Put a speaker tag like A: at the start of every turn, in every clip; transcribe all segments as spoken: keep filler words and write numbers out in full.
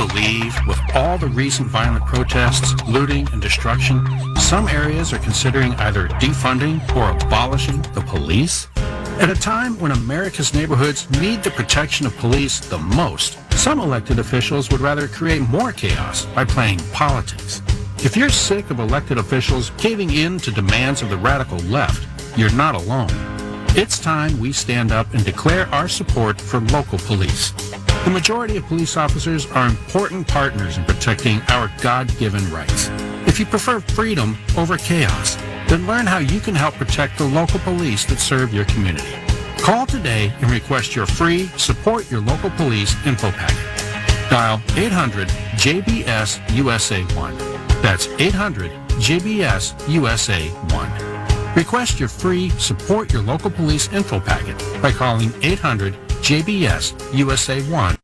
A: believe with all the recent violent protests, looting, and destruction, some areas are considering either defunding or abolishing the police? At a time when America's neighborhoods need the protection of police the most, some elected officials would rather create more chaos by playing politics. If you're sick of elected officials caving in to demands of the radical left, you're not alone. It's time we stand up and declare our support for local police. The majority of police officers are important partners in protecting our God-given rights. If you prefer freedom over chaos, then learn how you can help protect the local police that serve your community. Call today and request your free Support Your Local Police info packet. Dial eight hundred J B S U S A one. That's eight hundred J B S U S A one. Request your free Support Your Local Police info packet by calling eight hundred J B S U S A one.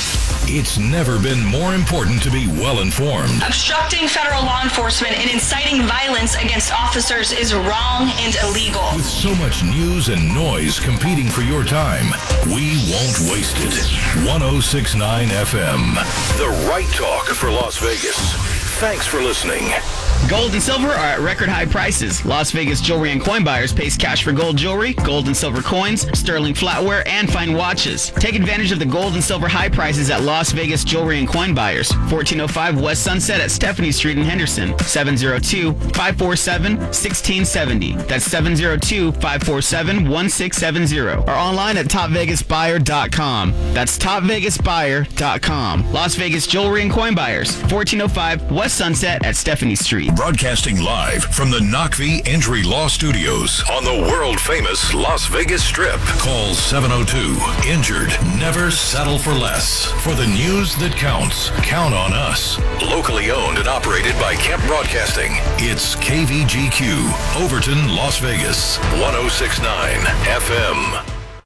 B: It's never been more important to be well-informed.
C: Obstructing federal law enforcement and inciting violence against officers is wrong and illegal.
B: With so much news and noise competing for your time, we won't waste it. one oh six point nine F M, the right talk for Las Vegas. Thanks for listening.
D: Gold and silver are at record high prices. Las Vegas Jewelry and Coin Buyers pays cash for gold jewelry, gold and silver coins, sterling flatware, and fine watches. Take advantage of the gold and silver high prices at Las Vegas Jewelry and Coin Buyers. fourteen oh five West Sunset at Stephanie Street in Henderson. seven oh two, five four seven, one six seven oh. That's seven oh two, five four seven, one six seven oh. Or online at top vegas buyer dot com. That's top vegas buyer dot com. Las Vegas Jewelry and Coin Buyers. fourteen oh five West Sunset at Stephanie Street.
B: Broadcasting live from the Knockvie Injury Law Studios on the world-famous Las Vegas Strip. Call seven oh two, injured. Never settle for less. For the news that counts, count on us. Locally owned and operated by Kemp Broadcasting. It's K V G Q, Overton, Las Vegas, one oh six point nine F M.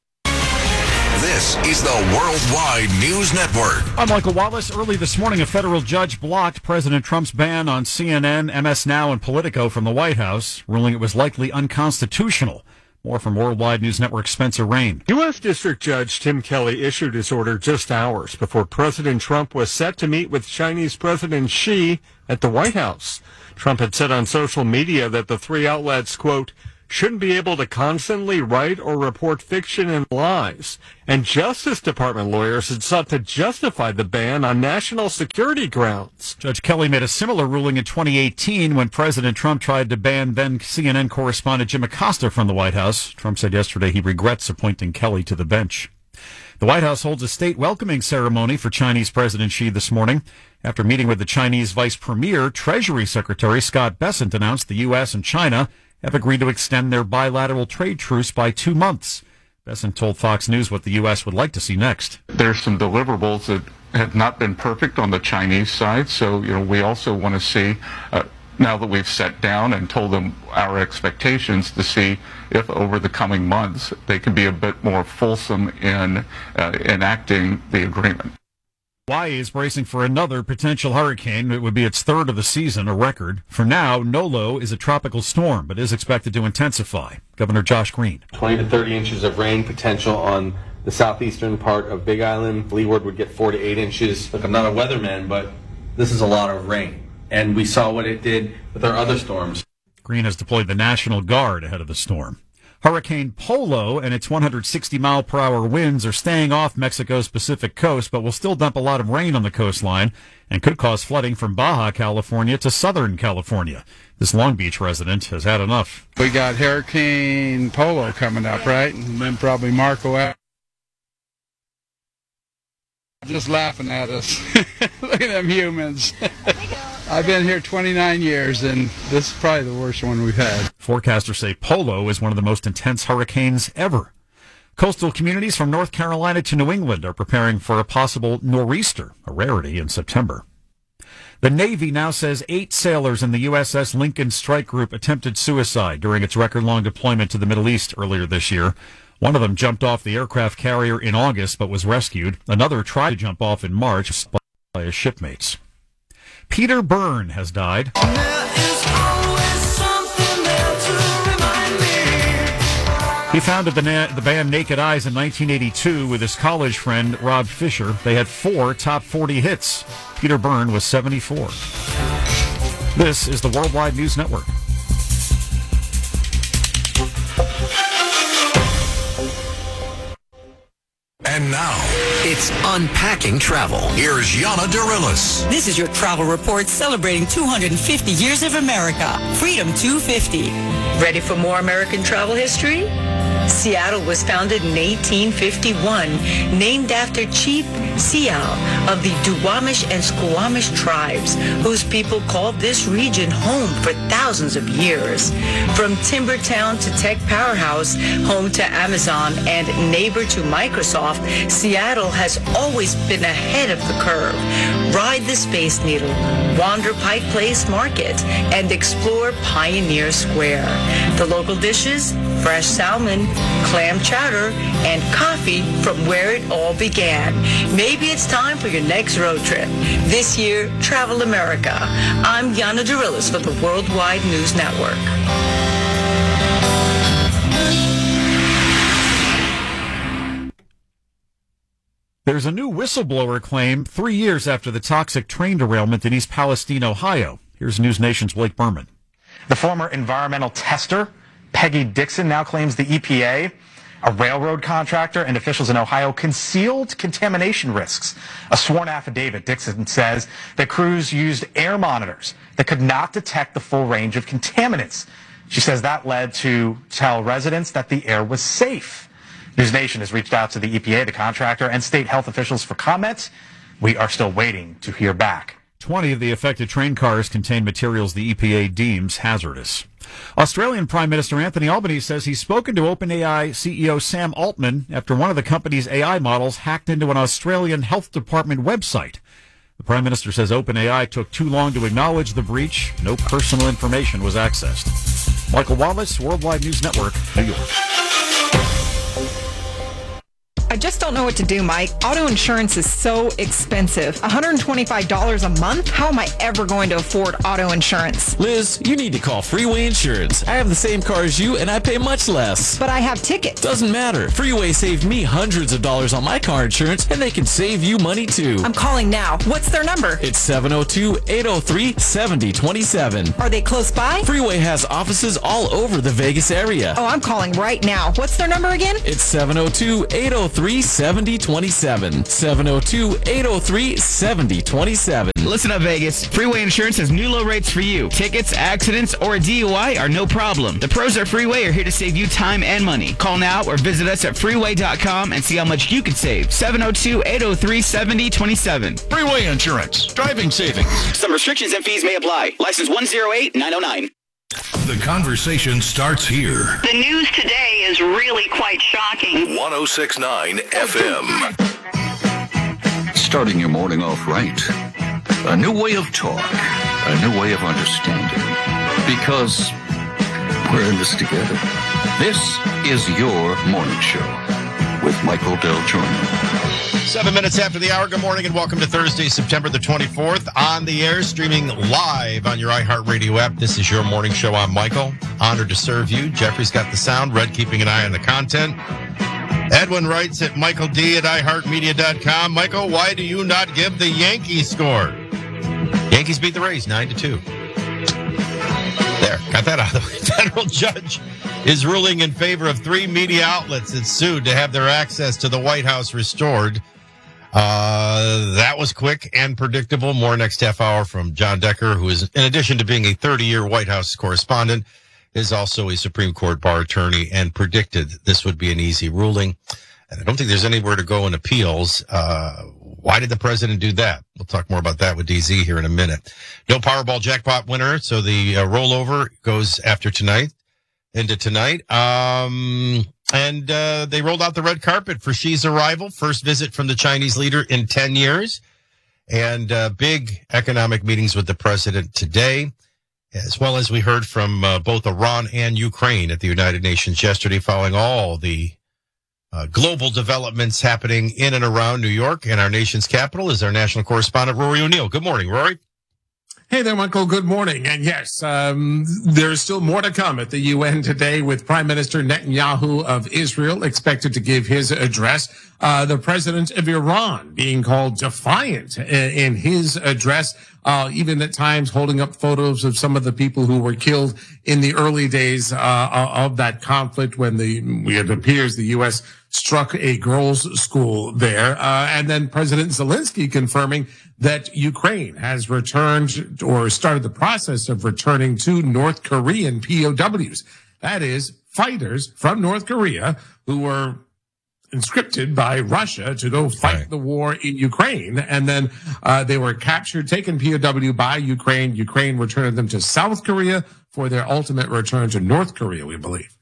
E: This is the Worldwide News Network.
F: I'm Michael Wallace. Early this morning, a federal judge blocked President Trump's ban on C N N, M S Now, and Politico from the White House, ruling it was likely unconstitutional. More from Worldwide News Network Spencer Rain.
G: U S. District Judge Tim Kelly issued his order just hours before President Trump was set to meet with Chinese President Xi at the White House. Trump had said on social media that the three outlets, quote, shouldn't be able to constantly write or report fiction and lies. And Justice Department lawyers had sought to justify the ban on national security grounds.
F: Judge Kelly made a similar ruling in twenty eighteen when President Trump tried to ban then C N N correspondent Jim Acosta from the White House. Trump said yesterday he regrets appointing Kelly to the bench. The White House holds a state welcoming ceremony for Chinese President Xi this morning. After meeting with the Chinese Vice Premier, Treasury Secretary Scott Bessent announced the U S and China have agreed to extend their bilateral trade truce by two months. Bessent told Fox News what the U S would like to see next.
H: There's some deliverables that have not been perfect on the Chinese side, so you know we also want to see, uh, now that we've sat down and told them our expectations, to see if over the coming months they can be a bit more fulsome in uh, enacting the agreement.
F: Hawaii is bracing for another potential hurricane. It would be its third of the season, a record. For now, Nolo is a tropical storm, but is expected to intensify. Governor Josh Green.
I: twenty to thirty inches of rain potential on the southeastern part of Big Island. Leeward would get four to eight inches. Look, I'm not a weatherman, but this is a lot of rain. And we saw what it did with our other storms.
F: Green has deployed the National Guard ahead of the storm. Hurricane Polo and its one hundred sixty mile per hour winds are staying off Mexico's Pacific coast, but will still dump a lot of rain on the coastline and could cause flooding from Baja California to Southern California. This Long Beach resident has had enough.
J: We got Hurricane Polo coming up, right? And then probably Marco out. Just laughing at us. Look at them humans. I've been here twenty-nine years, and this is probably the worst one we've had.
F: Forecasters say Polo is one of the most intense hurricanes ever. Coastal communities from North Carolina to New England are preparing for a possible nor'easter, a rarity in September. The Navy now says eight sailors in the U S S Lincoln Strike Group attempted suicide during its record-long deployment to the Middle East earlier this year. One of them jumped off the aircraft carrier in August but was rescued. Another tried to jump off in March by his shipmates. Peter Byrne has died. He founded the, na- the band Naked Eyes in nineteen eighty-two with his college friend Rob Fisher. They had four top forty hits. Peter Byrne was seventy-four. This is the Worldwide News Network.
E: And now, it's Unpacking Travel. Here's Yana Dirilis.
K: This is your travel report celebrating two hundred fifty years of America. Freedom two fifty.
L: Ready for more American travel history? Seattle was founded in eighteen fifty-one, named after Chief Seow of the Duwamish and Squamish tribes, whose people called this region home for thousands of years. From timber town to tech powerhouse, home to Amazon and neighbor to Microsoft, Seattle has always been ahead of the curve. Ride the Space Needle, wander Pike Place Market, and explore Pioneer Square. The local dishes? Fresh salmon, clam chowder, and coffee from where it all began. Maybe it's time for your next road trip. This year, Travel America. I'm Yana Dirilis for the Worldwide News Network.
F: There's a new whistleblower claim three years after the toxic train derailment in East Palestine, Ohio. Here's News Nation's Blake Berman.
M: The former environmental tester, Peggy Dixon, now claims the E P A, a railroad contractor, and officials in Ohio concealed contamination risks. A sworn affidavit, Dixon says that crews used air monitors that could not detect the full range of contaminants. She says that led to tell residents that the air was safe. News Nation has reached out to the E P A, the contractor, and state health officials for comment. We are still waiting to hear back.
F: twenty of the affected train cars contain materials the E P A deems hazardous. Australian Prime Minister Anthony Albanese says he's spoken to OpenAI C E O Sam Altman after one of the company's A I models hacked into an Australian Health Department website. The Prime Minister says OpenAI took too long to acknowledge the breach. No personal information was accessed. Michael Wallace, Worldwide News Network, New York.
N: I just don't know what to do, Mike. Auto insurance is so expensive. one hundred twenty-five dollars a month? How am I ever going to afford auto insurance?
O: Liz, you need to call Freeway Insurance. I have the same car as you, and I pay much less.
N: But I have tickets.
O: Doesn't matter. Freeway saved me hundreds of dollars on my car insurance, and they can save you money, too.
N: I'm calling now. What's their number?
O: It's seven oh two, eight oh three, seven oh two seven.
N: Are they close by?
O: Freeway has offices all over the Vegas area.
N: Oh, I'm calling right now. What's their number again?
O: It's seven oh two, eight oh three, seven oh two seven. seven oh two, eight oh three, seven oh two seven.
D: Listen up, Vegas. Freeway Insurance has new low rates for you. Tickets, accidents, or a D U I are no problem. The pros at Freeway are here to save you time and money. Call now or visit us at freeway dot com and see how much you can save. seven oh two, eight oh three, seven oh two seven.
B: Freeway Insurance. Driving savings.
D: Some restrictions and fees may apply. License one oh eight nine oh nine.
B: The conversation starts here.
C: The news today is really quite shocking.
B: one oh six point nine F M.
P: Starting your morning off right. A new way of talk. A new way of understanding. Because we're in this together. This is your morning show with Michael Del Giorno.
Q: Seven minutes after the hour. Good morning and welcome to Thursday, September the twenty-fourth. On the air, streaming live on your iHeartRadio app. This is your morning show. I'm Michael. Honored to serve you. Jeffrey's got the sound. Red keeping an eye on the content. Edwin writes at Michael D at i heart media dot com. Michael, why do you not give the Yankees score? Yankees beat the Rays nine to two. There, got that out of the way. Federal judge is ruling in favor of three media outlets that sued to have their access to the White House restored. Uh, that was quick and predictable. More next half hour from John Decker, who is, in addition to being a thirty-year White House correspondent, is also a Supreme Court bar attorney and predicted this would be an easy ruling. And I don't think there's anywhere to go in appeals. Uh, why did the president do that? We'll talk more about that with D Z here in a minute. No Powerball jackpot winner, so the uh, rollover goes after tonight, into tonight. Um, and uh, they rolled out the red carpet for Xi's arrival, first visit from the Chinese leader in ten years, and uh, big economic meetings with the president today, as well as we heard from uh, both Iran and Ukraine at the United Nations yesterday, following all the uh, global developments happening in and around New York. And our nation's capital is our national correspondent, Rory O'Neill. Good morning, Rory.
R: Hey there, Michael. Good morning. And yes, um, there's still more to come at the U N today with Prime Minister Netanyahu of Israel expected to give his address. Uh, the president of Iran being called defiant in, in his address, uh, even at times holding up photos of some of the people who were killed in the early days uh, of that conflict when the it appears the U S struck a girls' school there. Uh, and then President Zelensky confirming that Ukraine has returned or started the process of returning two North Korean P O Ws. That is, fighters from North Korea who were conscripted by Russia to go fight right. the war in Ukraine. And then uh, they were captured, taken P O W by Ukraine. Ukraine returned them to South Korea for their ultimate return to North Korea, we believe.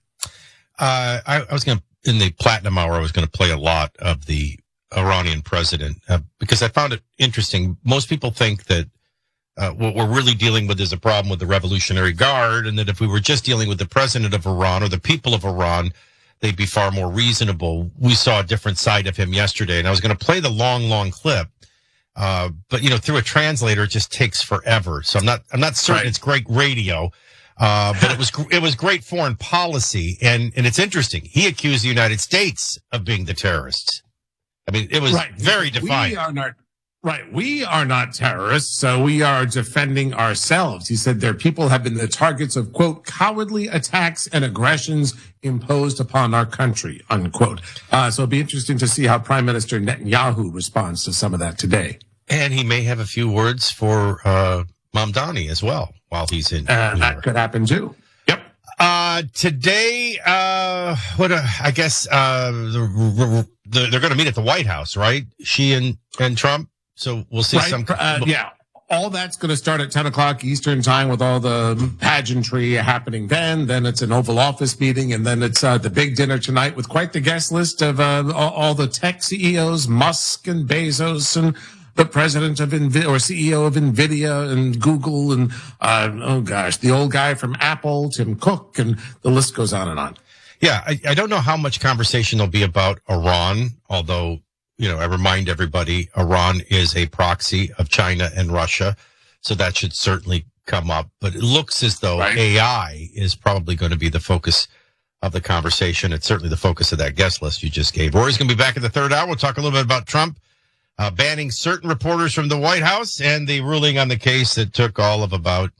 Q: Uh, I, I was going to, in the Platinum Hour, I was going to play a lot of the Iranian president uh, because I found it interesting. Most people think that uh, what we're really dealing with is a problem with the Revolutionary Guard, and that if we were just dealing with the president of Iran or the people of Iran, they'd be far more reasonable. We saw a different side of him yesterday, and I was going to play the long, long clip. Uh, but you know, through a translator, it just takes forever. So I'm not, I'm not certain right. it's great radio. Uh, but it was, it was great foreign policy. And, and it's interesting. He accused the United States of being the terrorists. I mean, it was
R: right.
Q: very defiant.
R: We are not, right. We are not terrorists. So we are defending ourselves. He said their people have been the targets of, quote, cowardly attacks and aggressions imposed upon our country, unquote. Uh, so it'll be interesting to see how Prime Minister Netanyahu responds to some of that today.
Q: And he may have a few words for, uh, Mamdani as well while he's in.
R: Uh, that could happen too. Yep.
Q: Uh, today, uh, what, uh, I guess, uh, the, the, they're going to meet at the White House, right? She and, and Trump. So we'll see
R: right.
Q: some.
R: Uh, yeah. All that's going to start at ten o'clock Eastern time with all the pageantry happening then. Then it's an Oval Office meeting. And then it's uh, the big dinner tonight with quite the guest list of uh, all, all the tech C E Os, Musk and Bezos and the president of NVIDIA or C E O of NVIDIA and Google and, uh, oh gosh, the old guy from Apple, Tim Cook, and the list goes on and on.
Q: Yeah, I, I don't know how much conversation there'll be about Iran, although, you know, I remind everybody Iran is a proxy of China and Russia, so that should certainly come up. But it looks as though right. A I is probably going to be the focus of the conversation. It's certainly the focus of that guest list you just gave. Rory's going to be back in the third hour. We'll talk a little bit about Trump. Uh, banning certain reporters from the White House and the ruling on the case that took all of about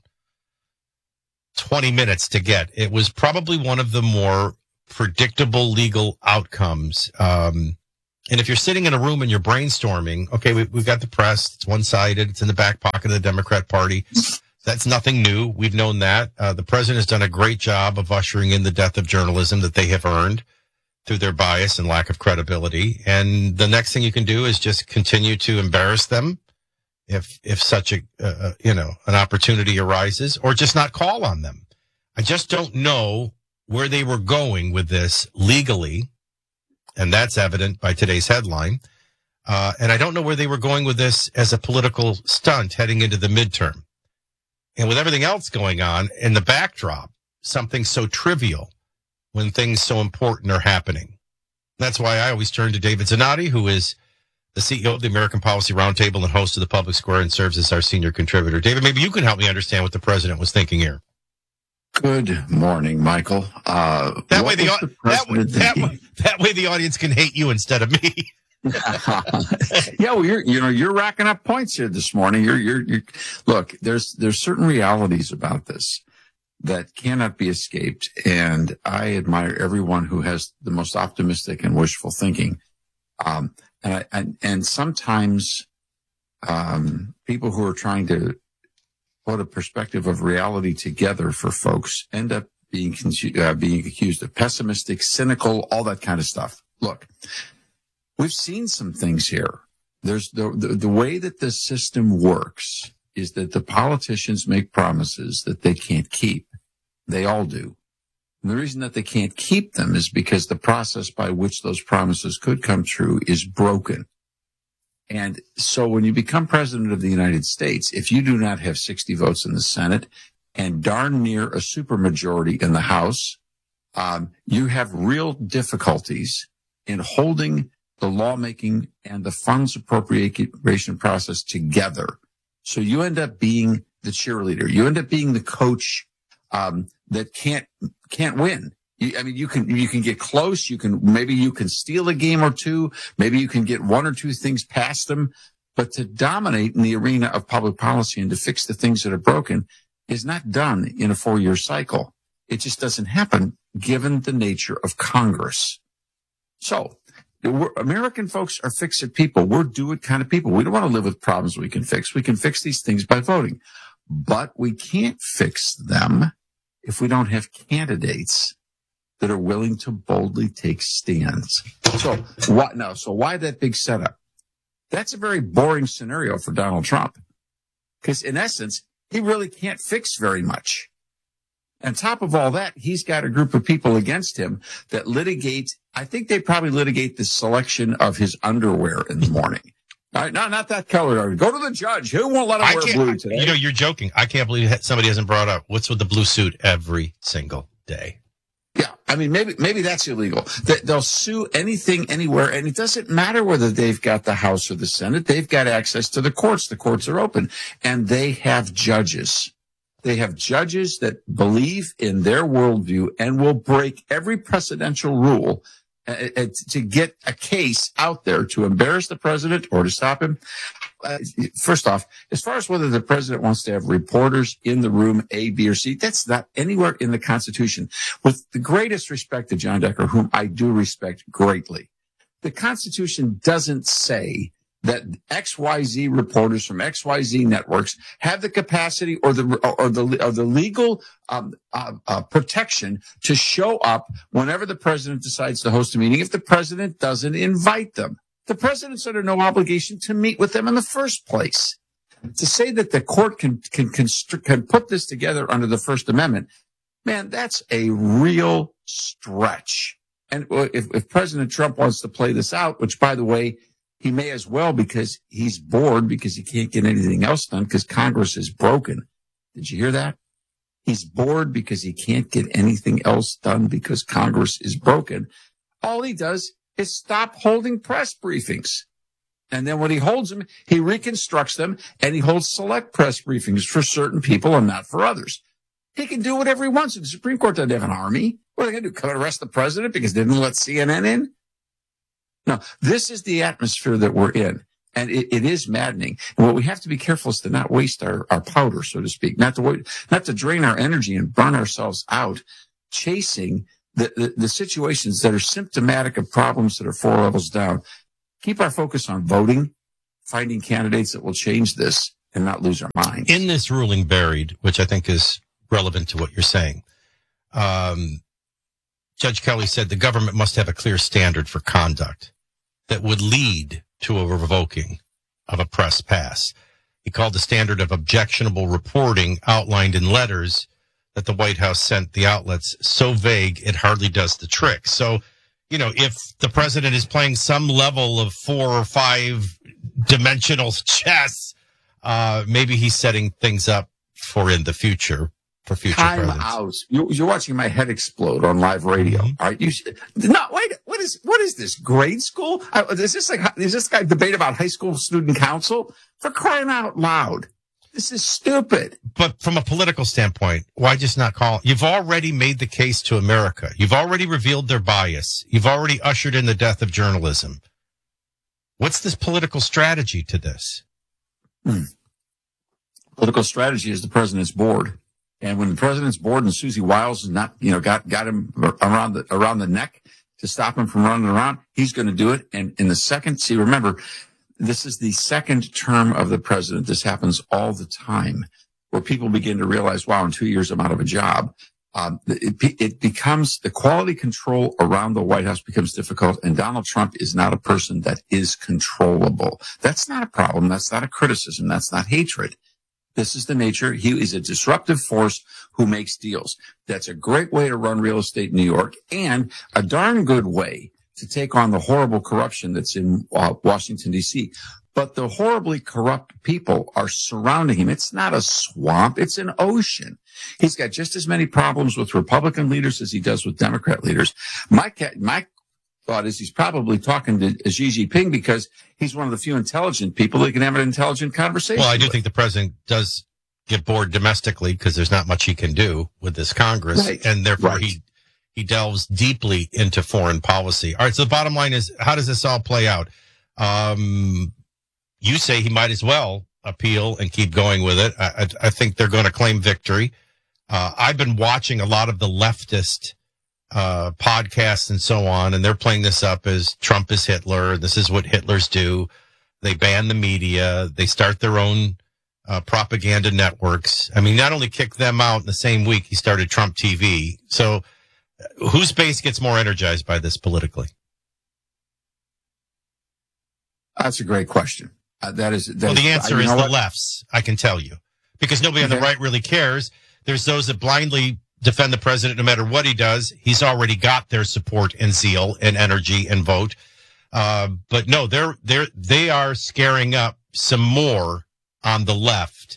Q: twenty minutes to get. It was probably one of the more predictable legal outcomes. Um, and if you're sitting in a room and you're brainstorming, okay, we, we've got the press, it's one-sided, it's in the back pocket of the Democrat Party. That's nothing new. We've known that. Uh, the president has done a great job of ushering in the death of journalism that they have earned through their bias and lack of credibility. And the next thing you can do is just continue to embarrass them if, if such a, uh, you know, an opportunity arises, or just not call on them. I just don't know where they were going with this legally. And that's evident by today's headline. Uh, and I don't know where they were going with this as a political stunt heading into the midterm. And with everything else going on in the backdrop, something so trivial when things so important are happening. That's why I always turn to David Zanotti, who is the C E O of the American Policy Roundtable and host of the Public Square and serves as our senior contributor. David, maybe you can help me understand what the president was thinking here.
S: Good morning, Michael. Uh,
Q: that way the, the that, way, that, way, that way the audience can hate you instead of me.
S: yeah, well, you're you know you're racking up points here this morning. You're you're, you're look. There's there's certain realities about this that cannot be escaped. And I admire everyone who has the most optimistic and wishful thinking. Um, and, I, and, and sometimes, um, people who are trying to put a perspective of reality together for folks end up being, uh, being accused of pessimistic, cynical, all that kind of stuff. Look, we've seen some things here. There's the, the, the way that the system works is that the politicians make promises that they can't keep. They all do. And the reason that they can't keep them is because the process by which those promises could come true is broken. And so when you become president of the United States, if you do not have sixty votes in the Senate and darn near a supermajority in the House, um, you have real difficulties in holding the lawmaking and the funds appropriation process together. So you end up being the cheerleader. You end up being the coach um, that can't can't win. You, I mean, you can you can get close. You can maybe you can steal a game or two. Maybe you can get one or two things past them. But to dominate in the arena of public policy and to fix the things that are broken is not done in a four-year cycle. It just doesn't happen given the nature of Congress. So we're, American folks are fix-it people. We're do-it kind of people. We don't want to live with problems we can fix. We can fix these things by voting. But we can't fix them if we don't have candidates that are willing to boldly take stands. So what now? So why that big setup? That's a very boring scenario for Donald Trump. Because in essence, he really can't fix very much. On top of all that, he's got a group of people against him that litigate. I think they probably litigate the selection of his underwear in the morning. All right, no, not that color. Go to the judge. Who won't let him
Q: I
S: wear
Q: can't-
S: blue today?
Q: You know, you're joking. I can't believe that somebody hasn't brought up what's with the blue suit every single day.
S: Yeah, I mean, maybe maybe that's illegal. They, they'll sue anything, anywhere, and it doesn't matter whether they've got the House or the Senate. They've got access to the courts. The courts are open, and they have judges. They have judges that believe in their worldview and will break every precedential rule uh, uh, to get a case out there to embarrass the president or to stop him. Uh, first off, as far as whether the president wants to have reporters in the room A, B, or C, that's not anywhere in the Constitution. With the greatest respect to John Decker, whom I do respect greatly, the Constitution doesn't say that X Y Z reporters from X Y Z networks have the capacity or the or the or the legal um, uh, uh, protection to show up whenever the president decides to host a meeting if the president doesn't invite them. The president's under no obligation to meet with them in the first place. To say that the court can can constr- can put this together under the First Amendment, man, that's a real stretch. And if, if President Trump wants to play this out, which, by the way, he may as well because he's bored because he can't get anything else done because Congress is broken. Did you hear that? He's bored because he can't get anything else done because Congress is broken. All he does is stop holding press briefings. And then when he holds them, he reconstructs them and he holds select press briefings for certain people and not for others. He can do whatever he wants. The Supreme Court doesn't have an army. What are they going to do? Come and arrest the president because they didn't let C N N in? No, this is the atmosphere that we're in. And it, it is maddening. And what we have to be careful is to not waste our, our powder, so to speak, not to wait, not to drain our energy and burn ourselves out chasing The, the, the situations that are symptomatic of problems that are four levels down. Keep our focus on voting, finding candidates that will change this and not lose our minds.
Q: In this ruling buried, which I think is relevant to what you're saying, um, Judge Kelly said the government must have a clear standard for conduct that would lead to a revoking of a press pass. He called the standard of objectionable reporting outlined in letters that the White House sent the outlets so vague it hardly does the trick. So, you know, if the president is playing some level of four or five dimensional chess, uh, maybe he's setting things up for in the future, for future
S: Time
Q: presidents.
S: out. You, you're watching my head explode on live radio.
Q: Mm-hmm.
S: All right. You should, no, wait. What is, what is this? Grade school? Uh, is this like, is this guy debate about high school student council? For crying out loud. This is stupid.
Q: But from a political standpoint, why just not call? You've already made the case to America. You've already revealed their bias. You've already ushered in the death of journalism. What's this political strategy to this?
S: Hmm. Political strategy is the president's bored. And when the president's bored and Susie Wiles has not, you know, got, got him around the, around the neck to stop him from running around, he's going to do it. And in the second, see, remember, this is the second term of the president. This happens all the time where people begin to realize, wow, in two years, I'm out of a job. Um, it, it becomes the quality control around the White House becomes difficult. And Donald Trump is not a person that is controllable. That's not a problem. That's not a criticism. That's not hatred. This is the nature. He is a disruptive force who makes deals. That's a great way to run real estate in New York and a darn good way to take on the horrible corruption that's in uh, Washington, D C. But the horribly corrupt people are surrounding him. It's not a swamp. It's an ocean. He's got just as many problems with Republican leaders as he does with Democrat leaders. My, my thought is he's probably talking to Xi Jinping because he's one of the few intelligent people that can have an intelligent conversation
Q: Well, I do
S: with.
Q: think the president does get bored domestically because there's not much he can do with this Congress,
S: Right.
Q: and therefore
S: Right.
Q: he he delves deeply into foreign policy. All right, so the bottom line is, how does this all play out? Um, you say he might as well appeal and keep going with it. I, I, I think they're going to claim victory. Uh, I've been watching a lot of the leftist uh, podcasts and so on, and they're playing this up as Trump is Hitler. This is what Hitlers do. They ban the media. They start their own uh, propaganda networks. I mean, not only kicked them out in the same week, he started Trump T V. So whose base gets more energized by this politically?
S: That's a great question. Uh, that is. That
Q: Well, the
S: is-
Q: answer
S: you
Q: is
S: know
Q: the
S: what?
Q: lefts, I can tell you. Because nobody on the
S: Okay.
Q: right really cares. There's those that blindly defend the president no matter what he does. He's already got their support and zeal and energy and vote. Uh, but no, they're, they're, they are scaring up some more on the left,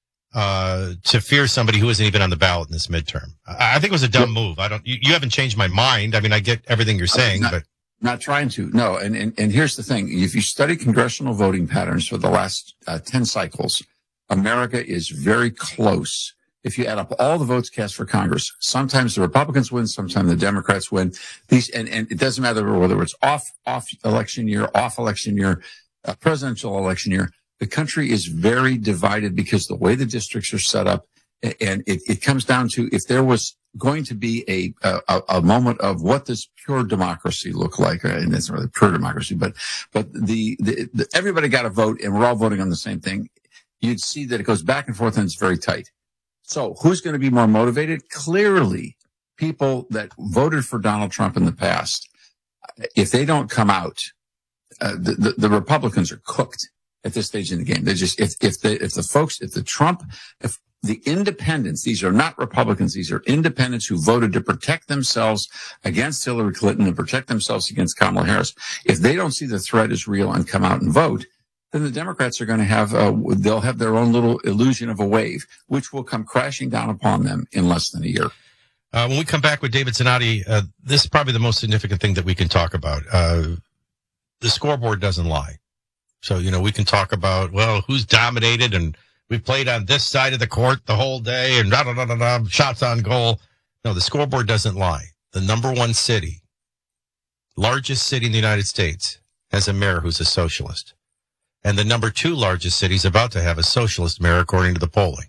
Q: uh, to fear somebody who isn't even on the ballot in this midterm. I, I think it was a dumb move. I don't, you, you haven't changed my mind. I mean, I get everything you're saying,
S: not,
Q: but.
S: Not trying to. No. And, and, and here's the thing. If you study congressional voting patterns for the last uh, ten cycles, America is very close. If you add up all the votes cast for Congress, sometimes the Republicans win, sometimes the Democrats win. These, and, and it doesn't matter whether it's off, off election year, off election year, uh, presidential election year. The country is very divided because the way the districts are set up, and it, it comes down to if there was going to be a, a, a moment of what does pure democracy look like, and it's not really pure democracy, but, but the, the, the everybody got a vote and we're all voting on the same thing. You'd see that it goes back and forth and it's very tight. So who's going to be more motivated? Clearly, people that voted for Donald Trump in the past, if they don't come out, uh, the, the, the Republicans are cooked at this stage in the game. They just, if, if the, if the folks, if the Trump, if the independents, these are not Republicans, these are independents who voted to protect themselves against Hillary Clinton and protect themselves against Kamala Harris. If they don't see the threat is real and come out and vote, then the Democrats are going to have, uh, they'll have their own little illusion of a wave, which will come crashing down upon them in less than a year.
Q: Uh, when we come back with David Zanotti, uh, this is probably the most significant thing that we can talk about. Uh, the scoreboard doesn't lie. So, you know, we can talk about, well, who's dominated and we played on this side of the court the whole day and da da da da da, shots on goal. No, the scoreboard doesn't lie. The number one city, largest city in the United States, has a mayor who's a socialist. And the number two largest city is about to have a socialist mayor, according to the polling.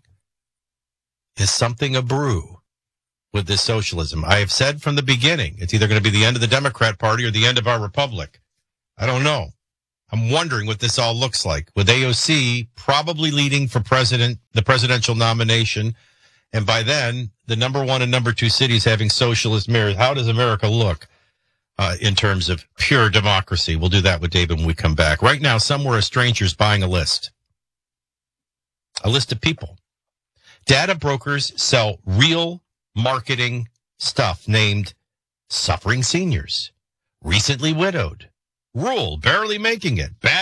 Q: Is something a brew with this socialism? I have said from the beginning, it's either going to be the end of the Democrat Party or the end of our republic. I don't know. I'm wondering what this all looks like, with A O C probably leading for president, the presidential nomination. And by then, the number one and number two cities having socialist mayors. How does America look uh, in terms of pure democracy? We'll do that with David when we come back. Right now, somewhere a stranger's buying a list. A list of people. Data brokers sell real marketing stuff named suffering seniors, recently widowed, rural, barely making it, bad